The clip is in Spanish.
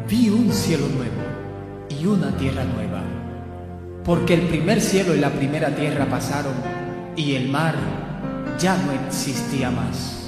Vi un cielo nuevo y una tierra nueva, porque el primer cielo y la primera tierra pasaron y el mar ya no existía más.